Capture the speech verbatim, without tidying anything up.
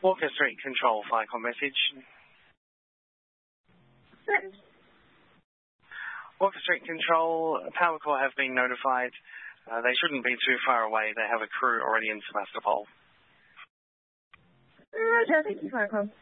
Walker Street Control, Flycom message. Send. Walker Street Control, Power Corps have been notified. Uh, they shouldn't be too far away. They have a crew already in Sebastopol. Roger, thank you, Flycom.